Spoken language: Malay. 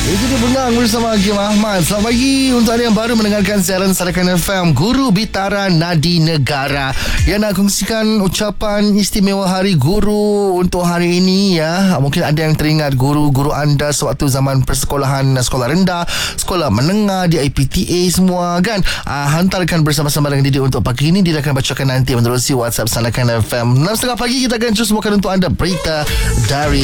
Itu dia Bengang bersama Hakim Ahmad. Selamat pagi untuk anda yang baru mendengarkan siaran Sarakan FM. Guru Bintara Nadi Negara yang nak kongsikan ucapan istimewa Hari Guru untuk hari ini ya. Mungkin ada yang teringat guru-guru anda sewaktu zaman persekolahan, sekolah rendah, sekolah menengah, di IPTA semua kan. Hantarkan bersama-sama dengan Didi untuk pagi ini. Dia akan bacakan nanti menerusi WhatsApp Sarakan FM. 6.30 pagi kita akan terus bawakan untuk anda berita dari